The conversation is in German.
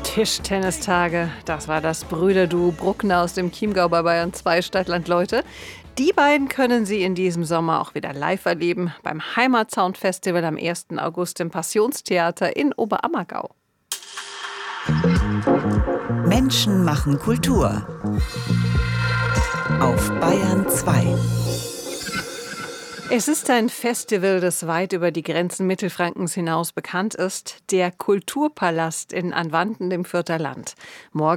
Tischtennistage, das war das Brüderduo Bruckner aus dem Chiemgau bei Bayern 2 Stadtland Leute. Die beiden können Sie in diesem Sommer auch wieder live erleben beim Heimatsound Festival am 1. August im Passionstheater in Oberammergau. Menschen machen Kultur auf Bayern 2. Es ist ein Festival, das weit über die Grenzen Mittelfrankens hinaus bekannt ist. Der Kulturpalast in Anwanten im Vierter Land. Morgen